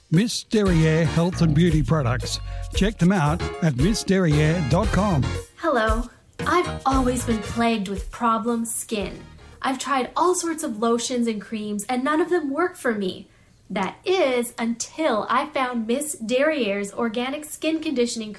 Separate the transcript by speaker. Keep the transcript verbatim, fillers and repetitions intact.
Speaker 1: Miss Derriere Health and Beauty Products. Check them out at miss derriere dot com.
Speaker 2: Hello. I've always been plagued with problem skin. I've tried all sorts of lotions and creams and none of them work for me. That is until I found Miss Derriere's organic skin conditioning